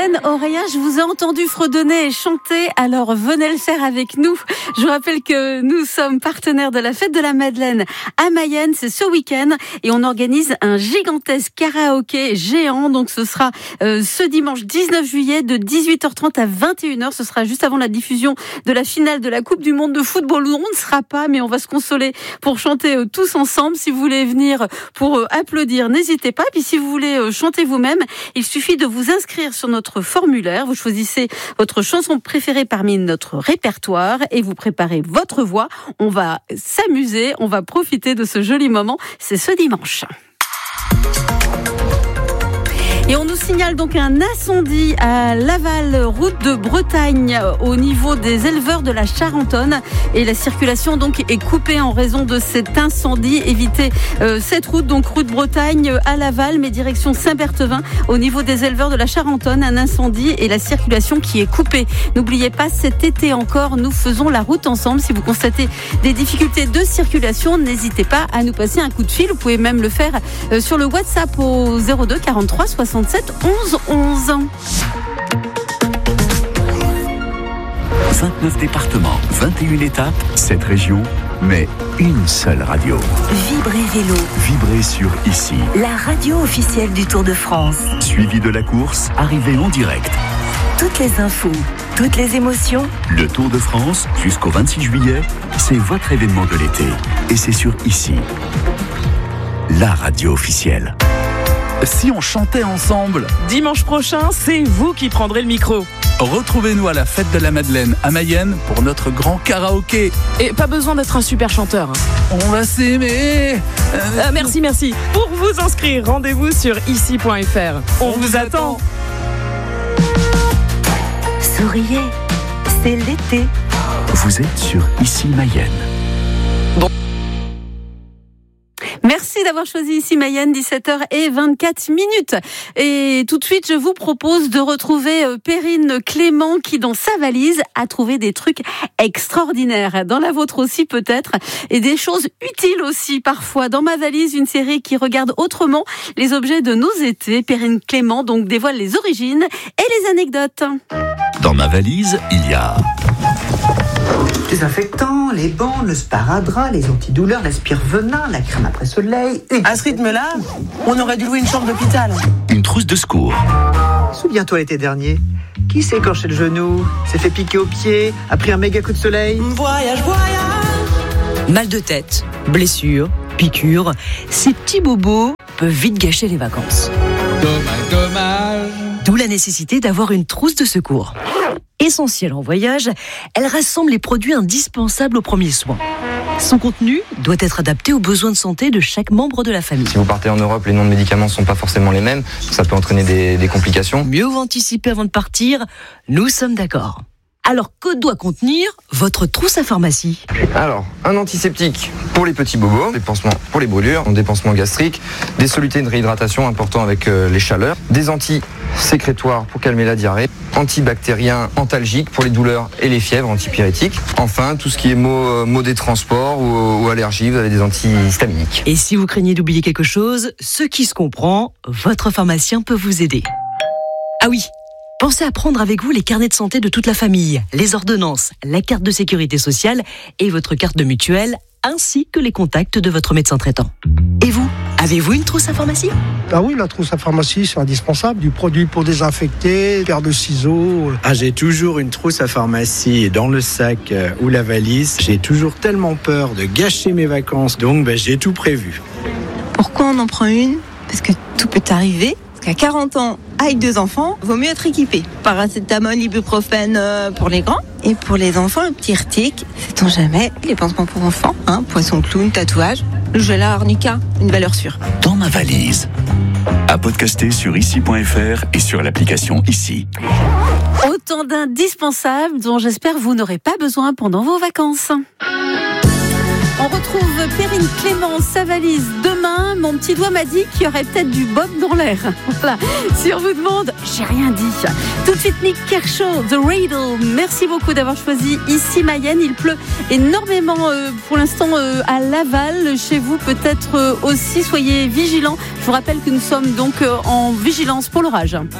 Madeleine, Auréa, je vous ai entendu fredonner et chanter, alors venez le faire avec nous. Je vous rappelle que nous sommes partenaires de la fête de la Madeleine à Mayenne, c'est ce week-end, et on organise un gigantesque karaoké géant, donc ce sera ce dimanche 19 juillet de 18h30 à 21h, ce sera juste avant la diffusion de la finale de la Coupe du Monde de football, où on ne sera pas, mais on va se consoler pour chanter tous ensemble. Si vous voulez venir pour applaudir, n'hésitez pas, puis si vous voulez chanter vous-même, il suffit de vous inscrire sur notre formulaire. Vous choisissez votre chanson préférée parmi notre répertoire et vous préparez votre voix. On va s'amuser, on va profiter de ce joli moment. C'est ce dimanche. Et on nous signale donc un incendie à Laval, route de Bretagne, au niveau des éleveurs de la Charentonne. Et la circulation donc est coupée en raison de cet incendie. Évitez cette route, donc route Bretagne à Laval, mais direction Saint-Berthevin, au niveau des éleveurs de la Charentonne. Un incendie et la circulation qui est coupée. N'oubliez pas, cet été encore, nous faisons la route ensemble. Si vous constatez des difficultés de circulation, n'hésitez pas à nous passer un coup de fil. Vous pouvez même le faire sur le WhatsApp au 02 43 67 11 11. 29 départements, 21 étapes, 7 régions, mais une seule radio. Vibrez Vélo. Vibrez sur Ici. La radio officielle du Tour de France. Suivi de la course, arrivée en direct. Toutes les infos, toutes les émotions. Le Tour de France, jusqu'au 26 juillet, c'est votre événement de l'été. Et c'est sur Ici. La radio officielle. Si on chantait ensemble? Dimanche prochain, c'est vous qui prendrez le micro. Retrouvez-nous à la fête de la Madeleine à Mayenne pour notre grand karaoké. Et pas besoin d'être un super chanteur. On va s'aimer. Merci. Pour vous inscrire, rendez-vous sur ici.fr. On vous attend. Souriez, c'est l'été. Vous êtes sur Ici Mayenne. Merci d'avoir choisi Ici Mayenne, 17h24. Et tout de suite, je vous propose de retrouver Perrine Clément qui, dans sa valise, a trouvé des trucs extraordinaires. Dans la vôtre aussi, peut-être. Et des choses utiles aussi, parfois. Dans ma valise, une série qui regarde autrement les objets de nos étés. Perrine Clément, donc, dévoile les origines et les anecdotes. Dans ma valise, il y a... les désinfectants, les bandes, le sparadrap, les antidouleurs, l'aspire-venin, la crème après soleil. À ce rythme-là, on aurait dû louer une chambre d'hôpital. Une trousse de secours. Souviens-toi l'été dernier, qui s'est écorché le genou, s'est fait piquer au pied, a pris un méga coup de soleil. Voyage. Mal de tête, blessures, piqûres, ces petits bobos peuvent vite gâcher les vacances. Dommage. D'où la nécessité d'avoir une trousse de secours. Essentielle en voyage, elle rassemble les produits indispensables aux premiers soins. Son contenu doit être adapté aux besoins de santé de chaque membre de la famille. Si vous partez en Europe, les noms de médicaments ne sont pas forcément les mêmes. Ça peut entraîner des complications. Mieux vaut anticiper avant de partir, nous sommes d'accord. Alors, que doit contenir votre trousse à pharmacie ? Alors, un antiseptique pour les petits bobos, des pansements pour les brûlures, des pansements gastriques, des solutés de réhydratation importants avec les chaleurs, des antisécrétoires pour calmer la diarrhée, antibactériens antalgiques pour les douleurs et les fièvres, antipyrétiques. Enfin, tout ce qui est maux des transports ou allergies, vous avez des antihistaminiques. Et si vous craignez d'oublier quelque chose, ce qui se comprend, votre pharmacien peut vous aider. Ah oui, pensez à prendre avec vous les carnets de santé de toute la famille, les ordonnances, la carte de sécurité sociale et votre carte de mutuelle, ainsi que les contacts de votre médecin traitant. Et vous, avez-vous une trousse à pharmacie ? Ah oui, la trousse à pharmacie, c'est indispensable. Du produit pour désinfecter, paire de ciseaux. J'ai toujours une trousse à pharmacie dans le sac ou la valise. J'ai toujours tellement peur de gâcher mes vacances, donc j'ai tout prévu. Pourquoi on en prend une ? Parce que tout peut arriver. Qu'à 40 ans, avec 2 enfants, vaut mieux être équipé. Paracétamol, ibuprofène pour les grands. Et pour les enfants, le petit Irtic, sait-on jamais, les pansements pour enfants, poisson clown, tatouage, le gel à arnica, une valeur sûre. Dans ma valise. À podcaster sur ici.fr et sur l'application Ici. Autant d'indispensables dont j'espère vous n'aurez pas besoin pendant vos vacances. On retrouve Perrine Clément, sa valise demain. Mon petit doigt m'a dit qu'il y aurait peut-être du bob dans l'air. Voilà. Si on vous demande, j'ai rien dit. Tout de suite, Nick Kershaw, The Riddle. Merci beaucoup d'avoir choisi Ici Mayenne. Il pleut énormément pour l'instant à Laval. Chez vous, peut-être aussi. Soyez vigilants. Je vous rappelle que nous sommes donc en vigilance pour l'orage.